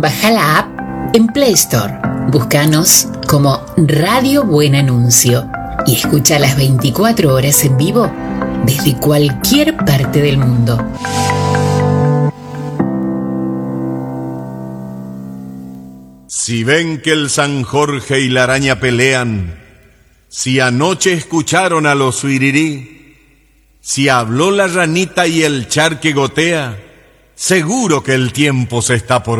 Baja la app en Play Store. Búscanos como Radio Buen Anuncio y escucha las 24 horas en vivo desde cualquier parte del mundo. Si ven que el San Jorge y la araña pelean, si anoche escucharon a los suirirí, si habló la ranita y el charque gotea, seguro que el tiempo se está por